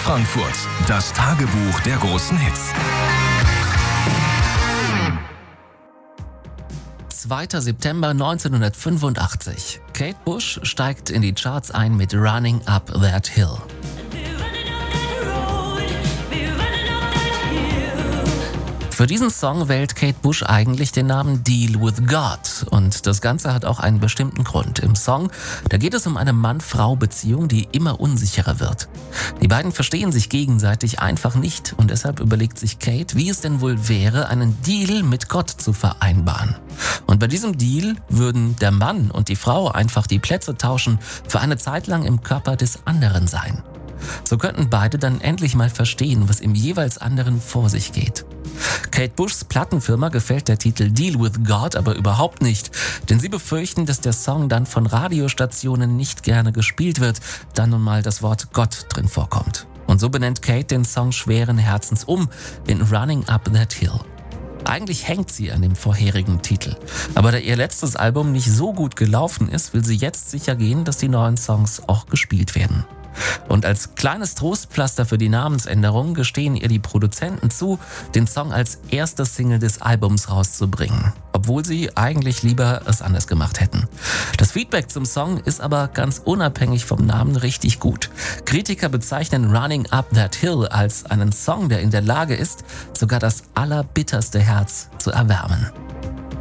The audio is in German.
Frankfurt. Das Tagebuch der großen Hits. 2. September 1985. Kate Bush steigt in die Charts ein mit Running Up That Hill. Für diesen Song wählt Kate Bush eigentlich den Namen Deal with God. Und das Ganze hat auch einen bestimmten Grund. Im Song, da geht es um eine Mann-Frau-Beziehung, die immer unsicherer wird. Die beiden verstehen sich gegenseitig einfach nicht und deshalb überlegt sich Kate, wie es denn wohl wäre, einen Deal mit Gott zu vereinbaren. Und bei diesem Deal würden der Mann und die Frau einfach die Plätze tauschen, für eine Zeit lang im Körper des anderen sein. So könnten beide dann endlich mal verstehen, was im jeweils anderen vor sich geht. Kate Bushs Plattenfirma gefällt der Titel Deal with God aber überhaupt nicht, denn sie befürchten, dass der Song dann von Radiostationen nicht gerne gespielt wird, da nun mal das Wort Gott drin vorkommt. Und so benennt Kate den Song schweren Herzens in Running Up That Hill. Eigentlich hängt sie an dem vorherigen Titel. Aber da ihr letztes Album nicht so gut gelaufen ist, will sie jetzt sicher gehen, dass die neuen Songs auch gespielt werden. Und als kleines Trostpflaster für die Namensänderung gestehen ihr die Produzenten zu, den Song als erste Single des Albums rauszubringen, obwohl sie eigentlich lieber es anders gemacht hätten. Das Feedback zum Song ist aber ganz unabhängig vom Namen richtig gut. Kritiker bezeichnen Running Up That Hill als einen Song, der in der Lage ist, sogar das allerbitterste Herz zu erwärmen.